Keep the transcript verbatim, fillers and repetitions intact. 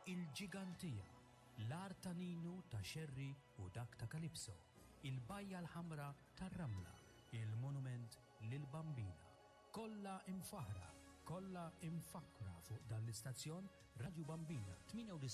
il-ġigantija, l-art ta' Ninu ta' Xerri u dak ta' Kalipso, il-bajja l-ħamra tar-Ramla, il-monument lil-Bambina. Kollha imfaħra, kollha imfakra fuq dan l-istazzjon Radio Bambina